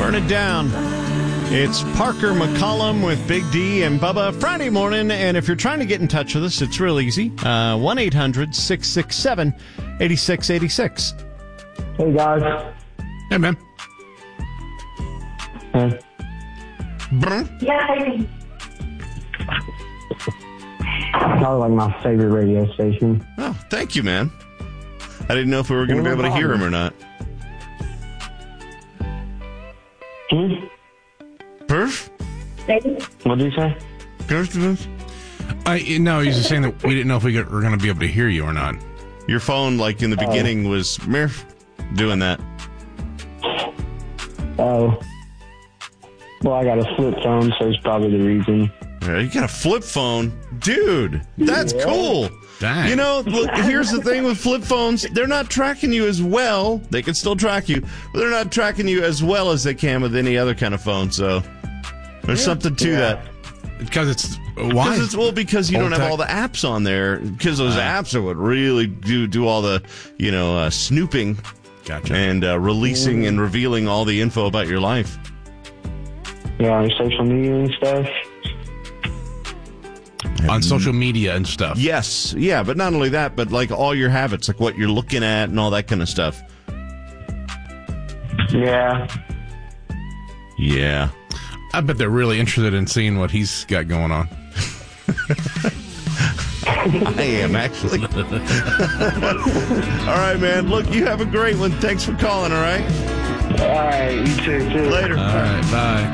Burn it down. It's Parker McCollum with Big D and Bubba Friday morning. And if you're trying to get in touch with us, it's real easy. 1-800-667-8686. Hey, guys. Hey, man. Hey. Yeah, Probably like my favorite radio station. Oh, thank you, man. I didn't know if we were going to be able to hear him or not. Perf? What did you say? No, he's just saying that we didn't know if we were going to be able to hear you or not. Your phone, like in the beginning, was doing that. Oh. Well, I got a flip phone, so it's probably the reason. Yeah, you got a flip phone? Dude, that's cool. Dang. You know, look, here's the thing with flip phones. They're not tracking you as well. They can still track you, but they're not tracking you as well as they can with any other kind of phone. So there's something to that. Because it's... Why? Because you don't have all the apps on there. Because those apps are what really do all the, snooping. Gotcha. And releasing and revealing all the info about your life. Yeah, on social media and stuff. On social media and stuff. Yes. Yeah, but not only that, but like all your habits, like what you're looking at and all that kind of stuff. Yeah. Yeah. I bet they're really interested in seeing what he's got going on. I am, actually. All right, man. Look, you have a great one. Thanks for calling, all right? All right, you too. Later. All right, bye.